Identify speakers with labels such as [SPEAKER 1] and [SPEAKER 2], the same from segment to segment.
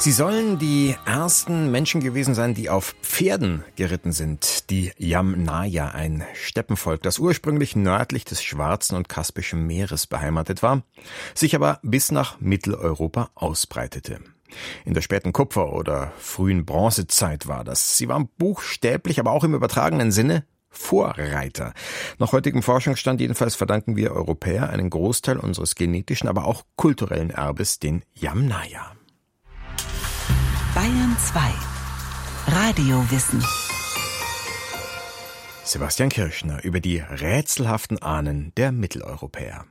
[SPEAKER 1] Sie sollen die ersten Menschen gewesen sein, die auf Pferden geritten sind. Die Yamnaya, ein Steppenvolk, das ursprünglich nördlich des Schwarzen und Kaspischen Meeres beheimatet war, sich aber bis nach Mitteleuropa ausbreitete. In der späten Kupfer- oder frühen Bronzezeit war das. Sie waren buchstäblich, aber auch im übertragenen Sinne Vorreiter. Nach heutigem Forschungsstand jedenfalls verdanken wir Europäer einen Großteil unseres genetischen, aber auch kulturellen Erbes den Yamnaya.
[SPEAKER 2] Bayern 2 Radiowissen.
[SPEAKER 1] Sebastian Kirschner über die rätselhaften Ahnen der Mitteleuropäer.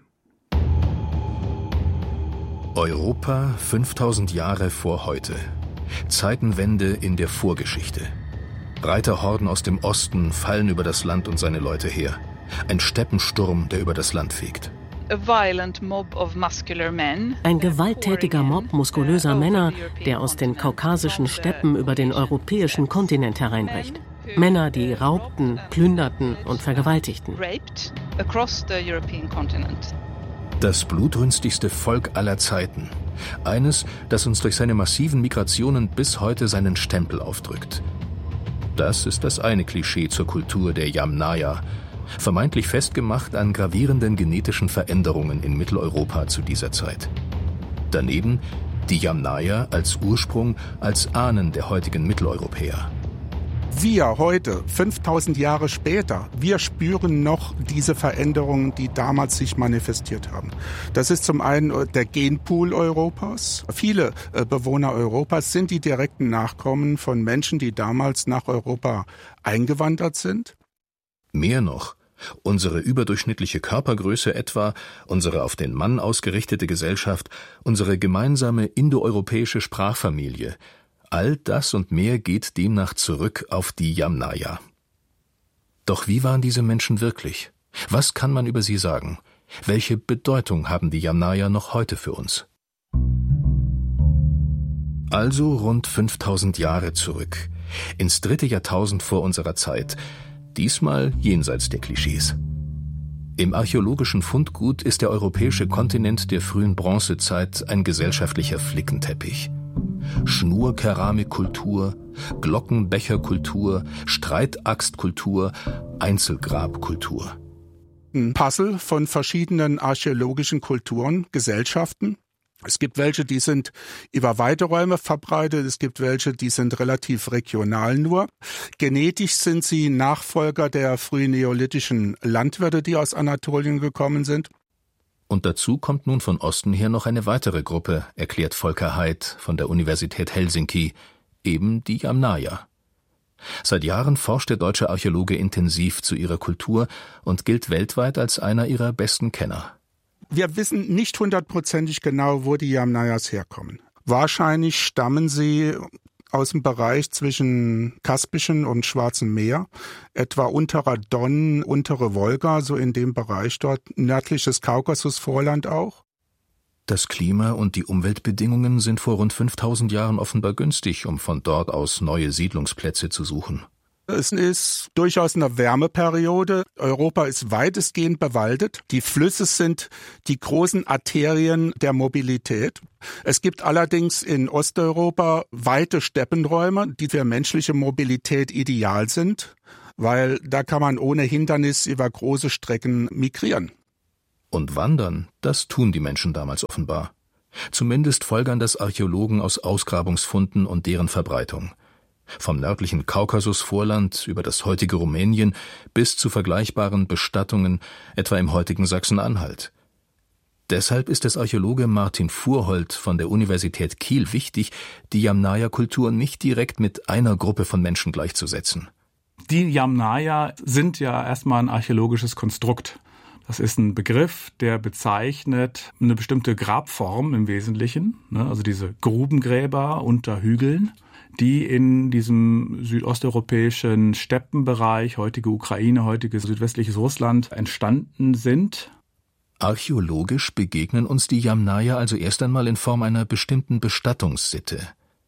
[SPEAKER 3] Europa 5000 Jahre vor heute. Zeitenwende in der Vorgeschichte. Reiterhorden aus dem Osten fallen über das Land und seine Leute her. Ein Steppensturm, der über das Land fegt.
[SPEAKER 4] Ein gewalttätiger Mob muskulöser Männer, der aus den kaukasischen Steppen über den europäischen Kontinent hereinbricht. Männer, die raubten, plünderten und vergewaltigten.
[SPEAKER 3] Das blutrünstigste Volk aller Zeiten. Eines, das uns durch seine massiven Migrationen bis heute seinen Stempel aufdrückt. Das ist das eine Klischee zur Kultur der Yamnaya, vermeintlich festgemacht an gravierenden genetischen Veränderungen in Mitteleuropa zu dieser Zeit. Daneben die Yamnaya als Ursprung, als Ahnen der heutigen Mitteleuropäer.
[SPEAKER 5] Wir heute, 5000 Jahre später, wir spüren noch diese Veränderungen, die damals sich manifestiert haben. Das ist zum einen der Genpool Europas. Viele Bewohner Europas sind die direkten Nachkommen von Menschen, die damals nach Europa eingewandert sind.
[SPEAKER 3] Mehr noch, unsere überdurchschnittliche Körpergröße etwa, unsere auf den Mann ausgerichtete Gesellschaft, unsere gemeinsame indoeuropäische Sprachfamilie, all das und mehr geht demnach zurück auf die Yamnaya. Doch wie waren diese Menschen wirklich? Was kann man über sie sagen? Welche Bedeutung haben die Yamnaya noch heute für uns? Also rund 5000 Jahre zurück, ins 3. Jahrtausend vor unserer Zeit, diesmal jenseits der Klischees. Im archäologischen Fundgut ist der europäische Kontinent der frühen Bronzezeit ein gesellschaftlicher Flickenteppich. Schnurkeramikkultur, Glockenbecherkultur, Streitaxtkultur, Einzelgrabkultur.
[SPEAKER 5] Ein Puzzle von verschiedenen archäologischen Kulturen, Gesellschaften. Es gibt welche, die sind über weite Räume verbreitet, es gibt welche, die sind relativ regional nur. Genetisch sind sie Nachfolger der frühen neolithischen Landwirte, die aus Anatolien gekommen sind.
[SPEAKER 3] Und dazu kommt nun von Osten her noch eine weitere Gruppe, erklärt Volker Heydt von der Universität Helsinki, eben die Yamnaya. Seit Jahren forscht der deutsche Archäologe intensiv zu ihrer Kultur und gilt weltweit als einer ihrer besten Kenner.
[SPEAKER 5] Wir wissen nicht 100% genau, wo die Yamnayas herkommen. Wahrscheinlich stammen sie aus dem Bereich zwischen Kaspischen und Schwarzem Meer, etwa unterer Don, untere Wolga, so in dem Bereich dort, nördliches Kaukasusvorland auch.
[SPEAKER 3] Das Klima und die Umweltbedingungen sind vor rund 5000 Jahren offenbar günstig, um von dort aus neue Siedlungsplätze zu suchen.
[SPEAKER 5] Es ist durchaus eine Wärmeperiode. Europa ist weitestgehend bewaldet. Die Flüsse sind die großen Arterien der Mobilität. Es gibt allerdings in Osteuropa weite Steppenräume, die für menschliche Mobilität ideal sind, weil da kann man ohne Hindernis über große Strecken migrieren.
[SPEAKER 3] Und wandern, das tun die Menschen damals offenbar. Zumindest folgern das Archäologen aus Ausgrabungsfunden und deren Verbreitung. Vom nördlichen Kaukasusvorland über das heutige Rumänien bis zu vergleichbaren Bestattungen, etwa im heutigen Sachsen-Anhalt. Deshalb ist es Archäologe Martin Fuhrholt von der Universität Kiel wichtig, die Yamnaya-Kultur nicht direkt mit einer Gruppe von Menschen gleichzusetzen.
[SPEAKER 6] Die Yamnaya sind ja erstmal ein archäologisches Konstrukt. Das ist ein Begriff, der bezeichnet eine bestimmte Grabform im Wesentlichen, also diese Grubengräber unter Hügeln, die in diesem südosteuropäischen Steppenbereich, heutige Ukraine, heutiges südwestliches Russland, entstanden sind.
[SPEAKER 3] Archäologisch begegnen uns die Yamnaya also erst einmal in Form einer bestimmten Bestattungssitte.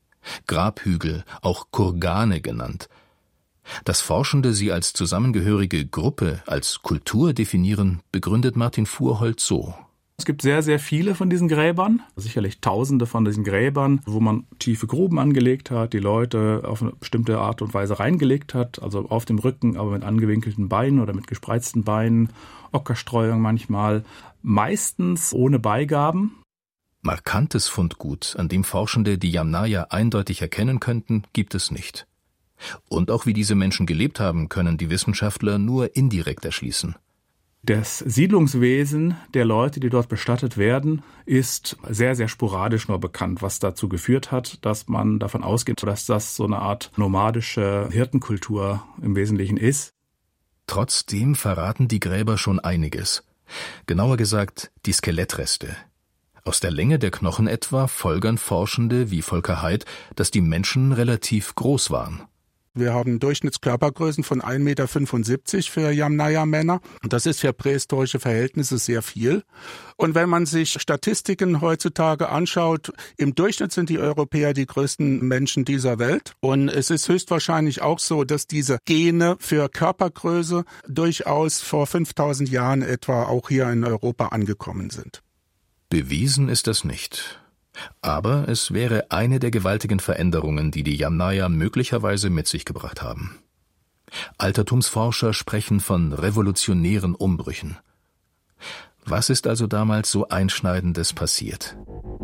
[SPEAKER 3] Grabhügel, auch Kurgane genannt. Dass Forschende sie als zusammengehörige Gruppe, als Kultur definieren, begründet Martin Fuhrholt so.
[SPEAKER 6] Es gibt sehr, sehr viele von diesen Gräbern, sicherlich Tausende von diesen Gräbern, wo man tiefe Gruben angelegt hat, die Leute auf eine bestimmte Art und Weise reingelegt hat, also auf dem Rücken, aber mit angewinkelten Beinen oder mit gespreizten Beinen, Ockerstreuung manchmal, meistens ohne Beigaben.
[SPEAKER 3] Markantes Fundgut, an dem Forschende die Yamnaya eindeutig erkennen könnten, gibt es nicht. Und auch wie diese Menschen gelebt haben, können die Wissenschaftler nur indirekt erschließen.
[SPEAKER 6] Das Siedlungswesen der Leute, die dort bestattet werden, ist sehr, sehr sporadisch nur bekannt, was dazu geführt hat, dass man davon ausgeht, dass das so eine Art nomadische Hirtenkultur im Wesentlichen ist.
[SPEAKER 3] Trotzdem verraten die Gräber schon einiges. Genauer gesagt, die Skelettreste. Aus der Länge der Knochen etwa folgern Forschende wie Volker Heydt, dass die Menschen relativ groß waren.
[SPEAKER 5] Wir haben Durchschnittskörpergrößen von 1,75 Meter für Yamnaya-Männer. Das ist für prähistorische Verhältnisse sehr viel. Und wenn man sich Statistiken heutzutage anschaut, im Durchschnitt sind die Europäer die größten Menschen dieser Welt. Und es ist höchstwahrscheinlich auch so, dass diese Gene für Körpergröße durchaus vor 5000 Jahren etwa auch hier in Europa angekommen sind.
[SPEAKER 3] Bewiesen ist das nicht. Aber es wäre eine der gewaltigen Veränderungen, die die Yamnaya möglicherweise mit sich gebracht haben. Altertumsforscher sprechen von revolutionären Umbrüchen. Was ist also damals so Einschneidendes passiert?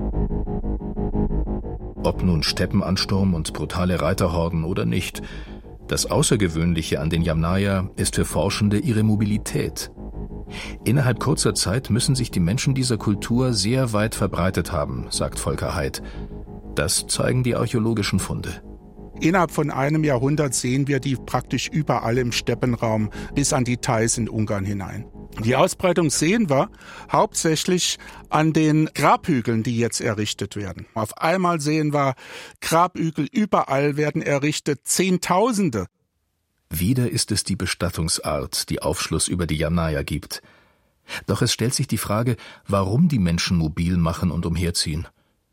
[SPEAKER 3] Ob nun Steppenansturm und brutale Reiterhorden oder nicht, das Außergewöhnliche an den Yamnaya ist für Forschende ihre Mobilität. Innerhalb kurzer Zeit müssen sich die Menschen dieser Kultur sehr weit verbreitet haben, sagt Volker Heydt. Das zeigen die archäologischen Funde.
[SPEAKER 5] Innerhalb von einem Jahrhundert sehen wir die praktisch überall im Steppenraum bis an die Theiß in Ungarn hinein. Die Ausbreitung sehen wir hauptsächlich an den Grabhügeln, die jetzt errichtet werden. Auf einmal sehen wir Grabhügel, überall werden errichtet, Zehntausende.
[SPEAKER 3] Wieder ist es die Bestattungsart, die Aufschluss über die Yamnaya gibt. Doch es stellt sich die Frage, warum die Menschen mobil machen und umherziehen.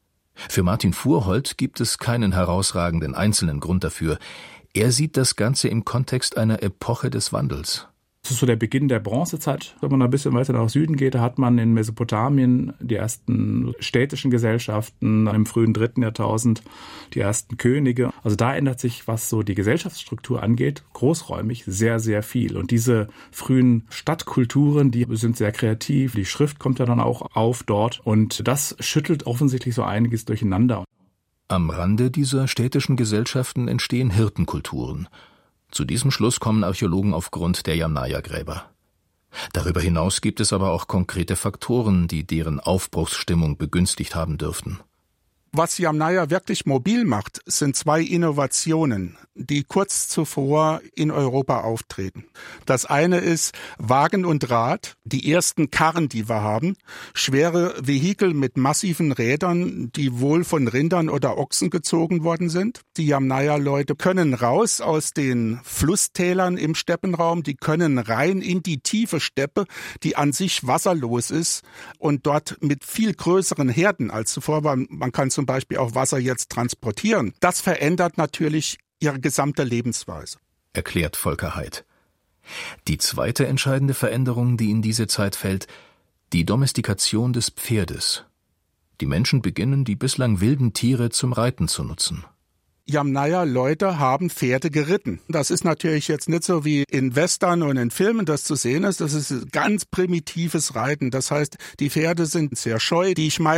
[SPEAKER 3] Für Martin Fuhrholt gibt es keinen herausragenden einzelnen Grund dafür. Er sieht das Ganze im Kontext einer Epoche des Wandels.
[SPEAKER 6] Das ist so der Beginn der Bronzezeit. Wenn man ein bisschen weiter nach Süden geht, da hat man in Mesopotamien die ersten städtischen Gesellschaften, im frühen 3. Jahrtausend die ersten Könige. Also da ändert sich, was so die Gesellschaftsstruktur angeht, großräumig sehr, sehr viel. Und diese frühen Stadtkulturen, die sind sehr kreativ. Die Schrift kommt ja dann auch auf dort. Und das schüttelt offensichtlich so einiges durcheinander.
[SPEAKER 3] Am Rande dieser städtischen Gesellschaften entstehen Hirtenkulturen. Zu diesem Schluss kommen Archäologen aufgrund der Yamnaya-Gräber. Darüber hinaus gibt es aber auch konkrete Faktoren, die deren Aufbruchsstimmung begünstigt haben dürften.
[SPEAKER 5] Was Yamnaya wirklich mobil macht, sind 2 Innovationen, die kurz zuvor in Europa auftreten. Das eine ist Wagen und Rad, die ersten Karren, die wir haben, schwere Vehikel mit massiven Rädern, die wohl von Rindern oder Ochsen gezogen worden sind. Die Yamnaya-Leute können raus aus den Flusstälern im Steppenraum, die können rein in die tiefe Steppe, die an sich wasserlos ist und dort mit viel größeren Herden als zuvor war. Man kann zum Beispiel auch Wasser jetzt transportieren. Das verändert natürlich ihre gesamte Lebensweise.
[SPEAKER 3] Erklärt Volker Heydt. Die zweite entscheidende Veränderung, die in diese Zeit fällt, die Domestikation des Pferdes. Die Menschen beginnen, die bislang wilden Tiere zum Reiten zu nutzen.
[SPEAKER 5] Yamnaya-Leute haben Pferde geritten. Das ist natürlich jetzt nicht so wie in Western und in Filmen das zu sehen ist. Das ist ganz primitives Reiten. Das heißt, die Pferde sind sehr scheu. Die schmeißen